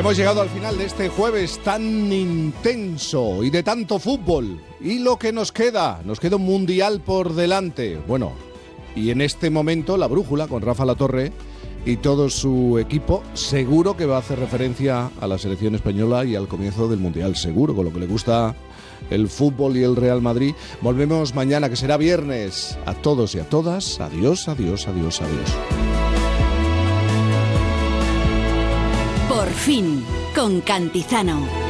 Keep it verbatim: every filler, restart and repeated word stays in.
Hemos llegado al final de este jueves tan intenso y de tanto fútbol. Y lo que nos queda, nos queda un mundial por delante. Bueno, y en este momento la brújula con Rafa Latorre y todo su equipo seguro que va a hacer referencia a la selección española y al comienzo del mundial. Seguro, con lo que le gusta el fútbol y el Real Madrid. Volvemos mañana, que será viernes. A todos y a todas, adiós, adiós, adiós, adiós. Por fin, con Cantizano.